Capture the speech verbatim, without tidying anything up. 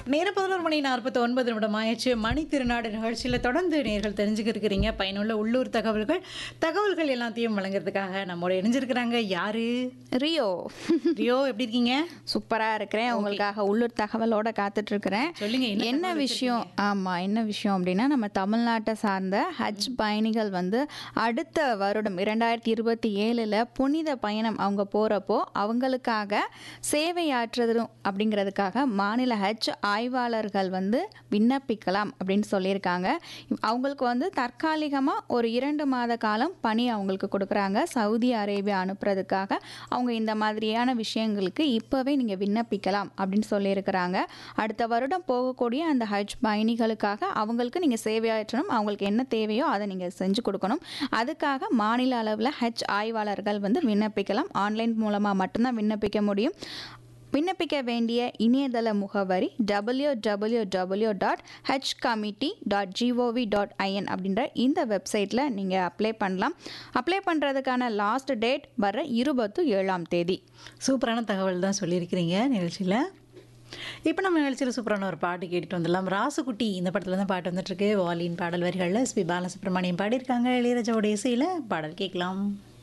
நேரம் பதினொரு மணி நாற்பத்தி ஒன்பது நிமிடம் ஆயிடுச்சு. மணி திருநாடு நிகழ்ச்சியில் தொடர்ந்து நேர்கள் தெரிஞ்சுக்க இருக்கிறீங்க பயனுள்ள உள்ளூர் தகவல்கள். தகவல்கள் எல்லாத்தையும் வழங்குறதுக்காக நம்மோட இணைஞ்சிருக்கிறாங்க யாரு? ரியோ. ரியோ எப்படி இருக்கீங்க? சூப்பரா இருக்கிறேன். உங்களுக்காக உள்ளூர் தகவலோட காத்துட்டு இருக்கிறேன். சொல்லுங்க என்ன என்ன தகவல் விஷயம்? ஆமா, என்ன விஷயம் அப்படின்னா, நம்ம தமிழ்நாட்டை சார்ந்த ஹஜ் பயணிகள் வந்து அடுத்த வருடம் இரண்டாயிரத்தி இருபத்தி ஏழுல புனித பயணம் அவங்க போறப்போ அவங்களுக்காக சேவையாற்றுறது அப்படிங்கிறதுக்காக மாநில ஹஜ் ஆய்வாளர்கள் வந்து விண்ணப்பிக்கலாம் அப்படின்னு சொல்லியிருக்காங்க. அவங்களுக்கு வந்து தற்காலிகமாக ஒரு இரண்டு மாத காலம் பணி அவங்களுக்கு கொடுக்குறாங்க. சவுதி அரேபியா அனுப்புறதுக்காக அவங்க இந்த மாதிரியான விஷயங்களுக்கு இப்போவே நீங்கள் விண்ணப்பிக்கலாம் அப்படின்னு சொல்லியிருக்கிறாங்க. அடுத்த வருடம் போகக்கூடிய அந்த ஹஜ் பயணிகளுக்காக அவங்களுக்கு நீங்கள் சேவையாற்றணும். அவங்களுக்கு என்ன தேவையோ அதை நீங்கள் செஞ்சு கொடுக்கணும். அதுக்காக மாநில அளவில் ஹஜ் ஆய்வாளர்கள் வந்து விண்ணப்பிக்கலாம். ஆன்லைன் மூலமாக மட்டும்தான் விண்ணப்பிக்க முடியும். விண்ணப்பிக்க வேண்டிய இணையதள முகவரி W W W dot H committee dot gov dot IN அப்படின்ற இந்த வெப்சைட்டில் நீங்கள் அப்ளை பண்ணலாம். அப்ளை பண்ணுறதுக்கான லாஸ்ட் டேட் வர இருபத்தி ஏழாம் தேதி. சூப்பரான தகவல் தான் சொல்லியிருக்கிறீங்க நிகழ்ச்சியில். இப்போ நம்ம நிகழ்ச்சியில் சூப்பரான ஒரு பாட்டு கேட்டுட்டு வந்துடலாம். ராசுகுட்டி இந்த படத்தில் தான் பாட்டு வந்துட்டுருக்கு. வாலியின் பாடல் வரிகளில் எஸ்பி பாலசுப்ரமணியம் பாடியிருக்காங்க. இளையராஜாவோட இசையில் பாடல் கேட்கலாம்.